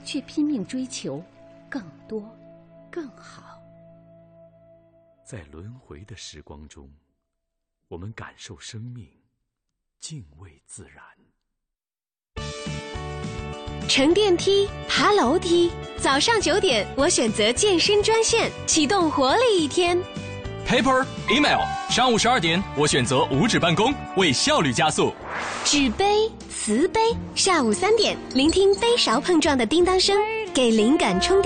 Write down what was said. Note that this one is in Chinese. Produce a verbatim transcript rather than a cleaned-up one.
却拼命追求更多、更好。 在轮回的时光中，我们感受生命，敬畏自然。 乘电梯，爬楼梯，早上九点，我选择健身专线，启动活力一天。 Paper, email， 上午十二点，我选择无纸办公，为效率加速。 纸杯、瓷杯，下午三点，聆听杯勺碰撞的叮当声，给灵感充电。